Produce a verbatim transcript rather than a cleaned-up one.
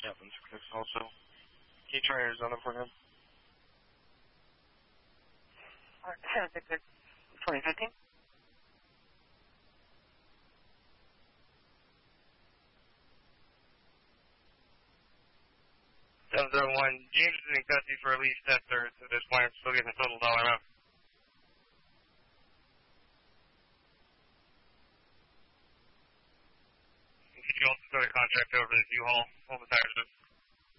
Captain six also. Can you try Arizona for him? seven six six, twenty fifteen. seven seven one, James is in custody for at least that third, so at this point I'm still getting a total dollar amount. Could you also go to contract over this U-Haul, all the tires